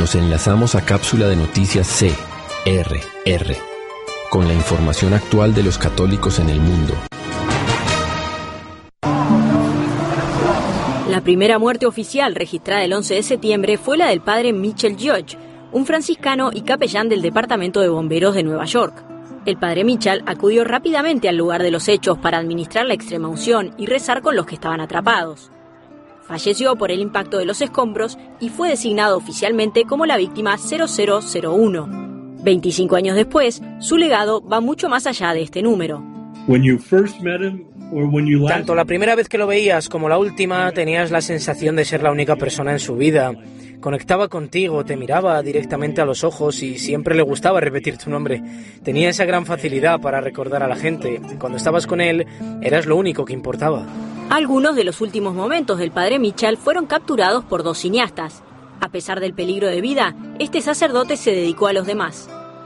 Nos enlazamos a cápsula de noticias CRR, con la información actual de los católicos en el mundo. La primera muerte oficial registrada el 11 de septiembre fue la del padre Mitchell Judge, un franciscano y capellán del Departamento de Bomberos de Nueva York. El padre Mitchell acudió rápidamente al lugar de los hechos para administrar la extremaunción y rezar con los que estaban atrapados. Falleció por el impacto de los escombros y fue designado oficialmente como la víctima 0001. 25 años después, su legado va mucho más allá de este número. Tanto la primera vez que lo veías como la última, tenías la sensación de ser la única persona en su vida. Conectaba contigo, te miraba directamente a los ojos y siempre le gustaba repetir tu nombre. Tenía esa gran facilidad para recordar a la gente. Cuando estabas con él, eras lo único que importaba. Algunos de los últimos momentos del padre Mitchell fueron capturados por 2 cineastas. A pesar del peligro de vida, este sacerdote se dedicó a los demás.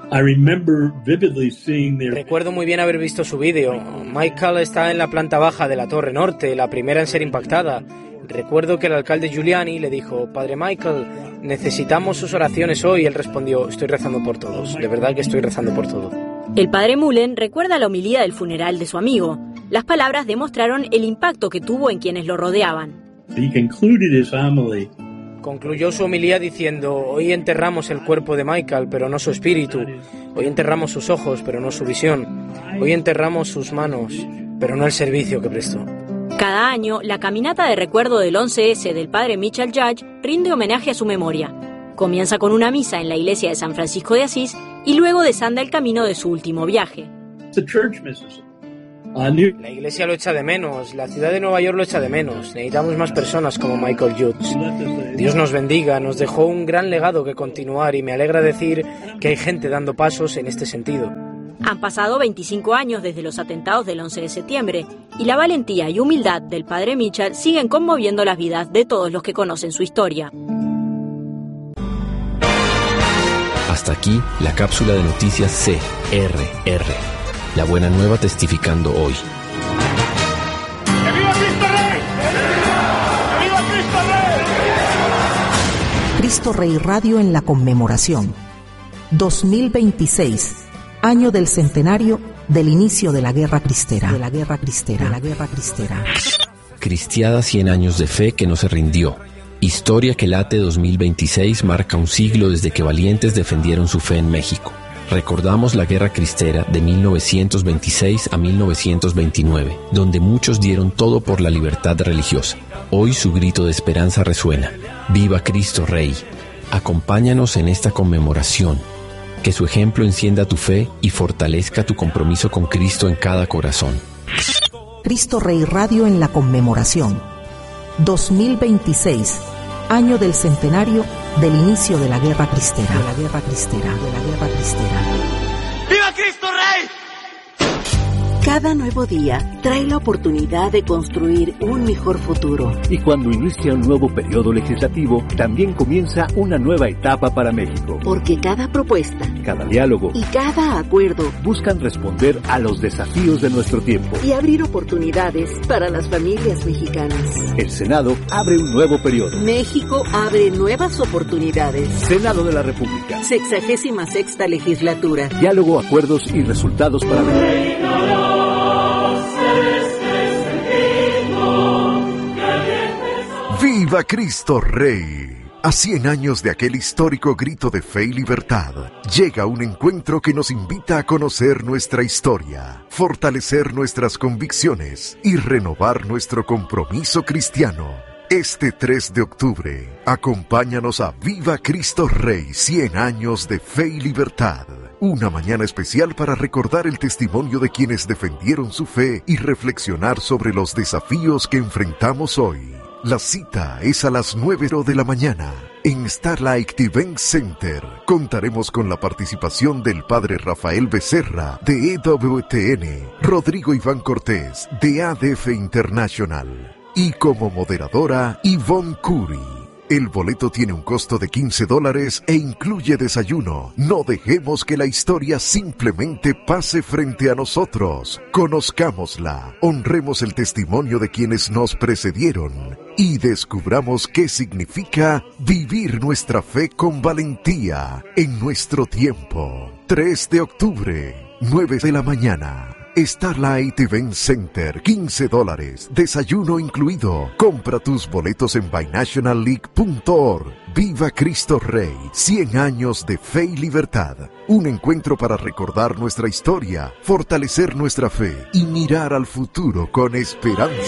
Recuerdo muy bien haber visto su vídeo. Michael está en la planta baja de la Torre Norte, la primera en ser impactada. Recuerdo que el alcalde Giuliani le dijo: Padre Michael, necesitamos sus oraciones hoy. Él respondió: estoy rezando por todos, de verdad que estoy rezando por todo. El padre Mullen recuerda la homilía del funeral de su amigo. Las palabras demostraron el impacto que tuvo en quienes lo rodeaban. Concluyó su homilía diciendo: hoy enterramos el cuerpo de Michael, pero no su espíritu. Hoy enterramos sus ojos, pero no su visión. Hoy enterramos sus manos, pero no el servicio que prestó. Cada año, la caminata de recuerdo del 11S del padre Mitchell Judge rinde homenaje a su memoria. Comienza con una misa en la iglesia de San Francisco de Asís y luego desanda el camino de su último viaje. La iglesia lo echa de menos, la ciudad de Nueva York lo echa de menos. Necesitamos más personas como Michael Judge. Dios nos bendiga, nos dejó un gran legado que continuar y me alegra decir que hay gente dando pasos en este sentido. Han pasado 25 años desde los atentados del 11 de septiembre y la valentía y humildad del padre Mitchell siguen conmoviendo las vidas de todos los que conocen su historia. Hasta aquí la cápsula de noticias CRR. La buena nueva testificando hoy. ¡Que viva Cristo Rey! ¡Que viva Cristo Rey! Cristo Rey Radio en la conmemoración. 2026, año del centenario del inicio de la Guerra Cristera. Cristiada 100 años de fe que no se rindió. Historia que late 2026 marca un siglo desde que valientes defendieron su fe en México. Recordamos la Guerra Cristera de 1926 a 1929, donde muchos dieron todo por la libertad religiosa. Hoy su grito de esperanza resuena. ¡Viva Cristo Rey! Acompáñanos en esta conmemoración. Que su ejemplo encienda tu fe y fortalezca tu compromiso con Cristo en cada corazón. Cristo Rey Radio en la conmemoración. 2026, año del centenario del inicio de la Guerra Cristera. ¡Viva Cristo Rey! Cada nuevo día trae la oportunidad de construir un mejor futuro. Y cuando inicia un nuevo periodo legislativo, también comienza una nueva etapa para México. Porque cada propuesta, cada diálogo y cada acuerdo buscan responder a los desafíos de nuestro tiempo y abrir oportunidades para las familias mexicanas. El Senado abre un nuevo periodo. México abre nuevas oportunidades. Senado de la República. 66ª legislatura. Diálogo, acuerdos y resultados para México. ¡Viva Cristo Rey! A 100 años de aquel histórico grito de fe y libertad, llega un encuentro que nos invita a conocer nuestra historia, fortalecer nuestras convicciones y renovar nuestro compromiso cristiano. Este 3 de octubre, acompáñanos a Viva Cristo Rey, 100 años de fe y libertad. Una mañana especial para recordar el testimonio de quienes defendieron su fe y reflexionar sobre los desafíos que enfrentamos hoy. La cita es a las 9 de la mañana en Starlight Event Center. Contaremos con la participación del padre Rafael Becerra de EWTN, Rodrigo Iván Cortés de ADF International y como moderadora Yvonne Curry. El boleto tiene un costo de $15 e incluye desayuno. No dejemos que la historia simplemente pase frente a nosotros. Conozcámosla, honremos el testimonio de quienes nos precedieron y descubramos qué significa vivir nuestra fe con valentía en nuestro tiempo. 3 de octubre, 9 de la mañana. Starlight Event Center, $15. Desayuno incluido. Compra tus boletos en bynationalleague.org. Viva Cristo Rey. 100 años de fe y libertad. Un encuentro para recordar nuestra historia, fortalecer nuestra fe y mirar al futuro con esperanza.